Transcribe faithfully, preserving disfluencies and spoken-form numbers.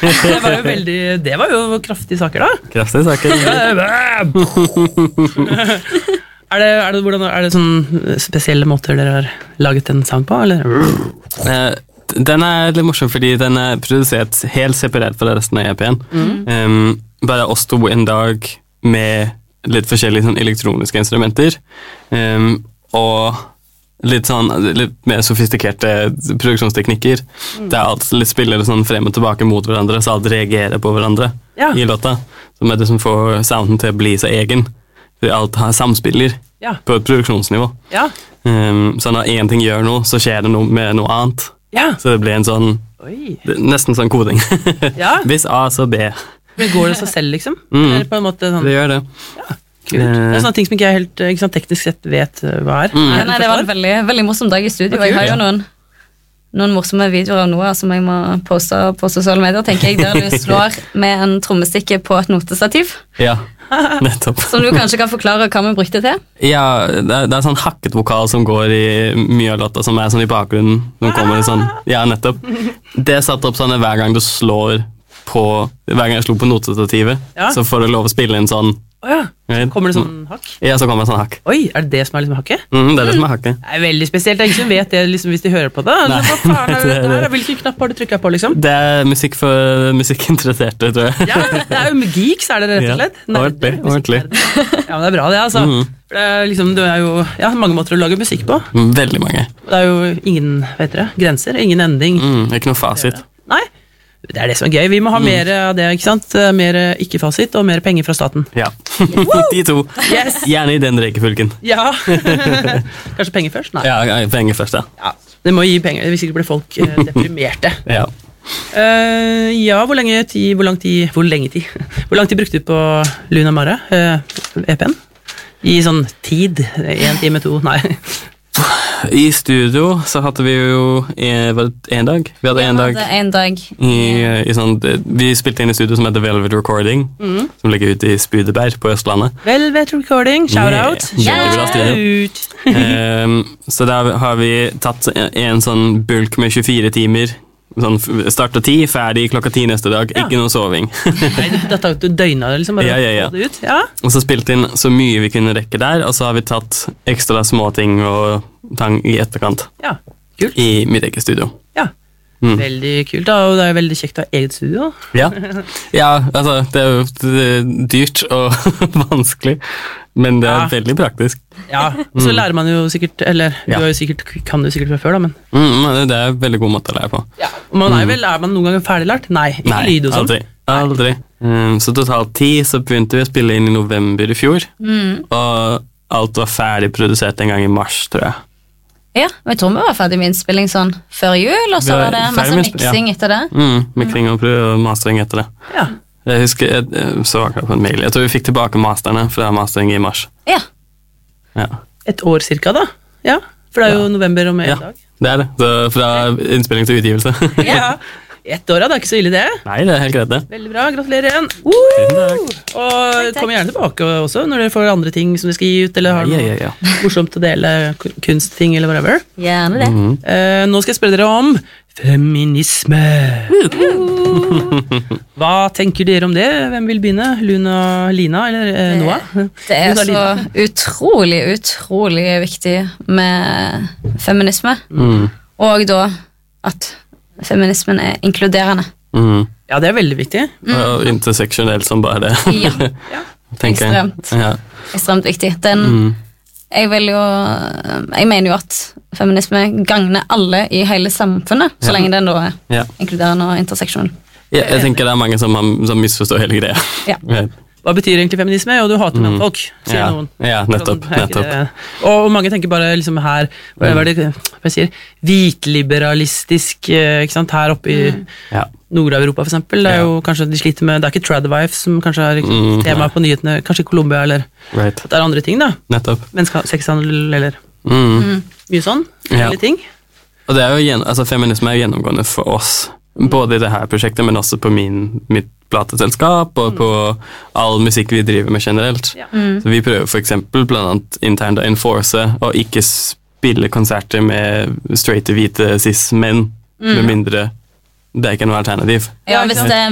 Det var jo veldig, det var jo kraftige saker da. Kraftige saker. Er det, er, det, hvordan, er det sånn spesielle måter dere har laget en sound på, eller? Eh, den er litt morsom, fordi den er produsert helt separert fra resten av E P-en. Mm. Um, bare oss to en dag med litt forskjellige sånn, elektroniske instrumenter, um, og litt, sånn, litt mer sofistikerte produksjonsteknikker. Mm. Det er alt litt spillere sånn frem og tilbake mot hverandre, så alt reagerer på hverandre ja. I låta, som er det som får sounden til å bli så egen. Alt har samspiller ja. På et produksjonsnivå. Ja. Um, så når en ting gjør noe, så skjer det noe med noe annet. Ja. Så det blir en sånn, det, nesten sånn koding. Ja. Hvis A, så B. Men går det seg selv, liksom? Mm. Eller på en måte sånn... Det gjør det. Ja, kult. Det er sånne ting som ikke jeg helt ikke sant, teknisk sett vet hva er. Mm. Ja, nei, det var en veldig, veldig morsom dag i studio. Jeg har jo noen, noen morsomme videoer av Noah som jeg må poste på sosiale medier, tenker jeg, der du slår med en trommestikke på et notestativ. Ja. Nettopp. Som du kanskje kan forklare hva vi brukte til? Ja, det er, det er sånn hakket vokal som går i mye av låta, som er sånn i bakgrunnen. Som kommer sånn, ja, nettopp. Det er satt opp sånn hver gang du slår på, hver gang jeg slo på notestativet, ja. Så får du lov å spille en sånn. Å ja, så kommer det sånn hakk? Ja, så kommer det sånn hakk. Oi, er det det som er liksom hakket? Mm, det er det som er hakket. Det er veldig spesielt, det er ingen som vet det liksom, hvis de hører på det. Nei, hva faen er det, det, det. Hvilken knapp har du trykket på, liksom? Det er musikk for musikkinteresserte, tror jeg. Ja, det er jo geeks, er det rett og slett? Ja, ordentlig, ordentlig. Ja, men det er bra det, altså. Mm. For det er, liksom, det er jo ja, mange måter å lage musikk på. Veldig mange. Det er jo ingen, vet dere, grenser, ingen ending. Mm, det er ikke noe fasit. Nei. Det er det som er gøy. Vi må ha mm. mer av det, ikke sant? Mer ikke-fasit og mer penger fra staten. Ja, de to. Yes. Gjerne i den rekefylken. Ja. Kanskje penger først? Nei. Ja, penger først, ja. Ja. Det må gi penger, hvis ikke blir folk eh, deprimerte. Ja. Uh, ja, hvor lenge tid, hvor lang tid, hvor lenge tid, hvor lang tid brukte du på Luna Mare, uh, E P-en? I sånn tid, en time, to, nei. I studio så hadde vi jo en, en dag. Vi hadde en dag, en dag. I, i sånn, vi spilte inn i studio som heter Velvet Recording, mm. som ligger ute i Spydeberg på Østlandet. Velvet Recording, shout out. Yeah. Shout um, så der har vi tatt en, en sånn bulk med tjuefire timer. Sånn, start og ti, ferdig klokka ti neste dag, ja. Ikke noe soving. Nei, dette har du døgna det liksom, bare ja, ja, ja. få det ut. Ja. Og så spilte inn så mye vi kunne rekke der, og så har vi tatt ekstra små ting og tang i etterkant. Ja, kult. I mitt eget studio. Ja, mm. veldig kult da, og det er veldig kjekt å ha eget studio. Ja, ja altså, det er jo det er dyrt og vanskelig, men det er ja. Veldig praktisk. Ja, så mm. lærer man jo sikkert, eller ja. Du har jo sikkert, kan du sikkert fra før da, men... Mm, det er en veldig god måte å lære på. Ja, og man er vel, er man noen ganger ferdiglært? Nei, ikke Nei, lyd og sånn. Aldri, aldri. Um, så totalt ti, så begynte vi å spille inn i november i fjor, mm. og alt var ferdig produsert en gang i mars, tror jeg. Ja, og jeg tror vi var ferdig med innspilling sånn før jul, og så var det masse mixing ja. Etter det. Mm, mixing og mastering etter det. Ja. Jeg husker, jeg, jeg så akkurat på en mail. Jeg tror vi fikk tilbake masterne fra mastering i mars. Ja. Ja. Et år cirka da? Ja, for det er jo ja. November om en ja. dag. Det er det, så fra innspilling til utgivelse. Ja, ett år da, det er ikke så ille det. Nei, det er helt greit det. Veldig bra, gratulerer igjen. Uh! Og kom gjerne tilbake også når dere får andre ting som dere skal gi ut, eller har noe ja, ja, ja. morsomt å dele, kunstting eller whatever. Gjerne det. Mm-hmm. uh, nå skal jeg spørre dere om feminisme. Hva tenker dere om det? Hvem vil begynne? Luna, Lina eller eh, Noah? Det er Luna, så Lina. utrolig, utrolig viktig med feminisme. Mm. Og da at feminismen er inkluderende. Mm. Ja, det er veldig viktig. Mm. Og interseksjonell som bare det. Ja, ja. Ekstremt. Ja. Ekstremt viktig. Den... Mm. Jeg vil jo, jeg mener jo at feminisme gagner alle i hele samfunnet, så ja. Lenge den da er ja. Inkluderende og interseksjonell. Ja, jeg tenker det er mange som, som misforstår hele greia. Ja. Hva betyr egentlig feminisme? Jo, du hater mm. folk, sier ja. Noen. Ja, nettopp. nettopp. Og mange tenker bare liksom her, hva er det hva jeg sier, hvitliberalistisk, ikke sant, her oppe i mm. ja. Nord-Europa for eksempel, det er jo kanskje de sliter med, det er ikke Tradwife som kanskje er mm, tema ja. På nyhetene, kanskje i Colombia eller right. Det er andre ting da. Nettopp. Menneskesexhandel eller mm. mye sånn, ja. ting. Og det er jo, altså feminisme er gjennomgående for oss, både i det her prosjektet, men også på min, mitt plateselskap, og mm. på all musikk vi driver med generelt. Ja. Mm. Så vi prøver for eksempel blant annet internt å enforce, og ikke spille konserter med straighte hvite cis-menn, mm. med mindre det er ikke noe alternativ. Ja, hvis det